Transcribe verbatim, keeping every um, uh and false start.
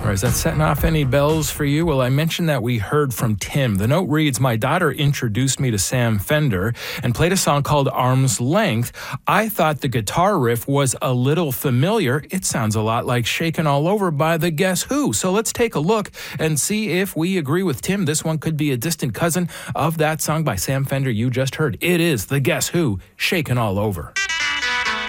Or is that setting off any bells for you? Well, I mentioned that we heard from Tim. The note reads, my daughter introduced me to Sam Fender and played a song called Arm's Length. I thought the guitar riff was a little familiar. It sounds a lot like Shaken All Over by the Guess Who. So let's take a look and see if we agree with Tim. This one could be a distant cousin of that song by Sam Fender you just heard. It is the Guess Who, Shaken All Over.